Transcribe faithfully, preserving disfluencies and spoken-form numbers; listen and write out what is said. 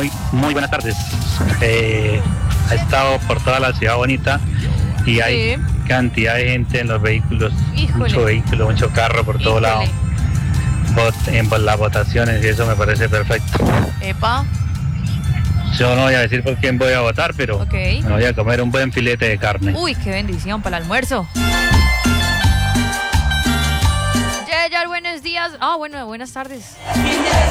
muy, muy buenas tardes. Eh, he estado por toda la ciudad bonita y hay Sí. cantidad de gente en los vehículos, Híjole. mucho vehículo, mucho carro por todo Híjole. lado. Vot, en las votaciones y eso me parece perfecto. Epa, Yo no voy a decir por quién voy a votar, pero ok. me voy a comer un buen filete de carne. Uy, qué bendición para el almuerzo. Yeyar, buenos días. Ah, bueno, buenas tardes.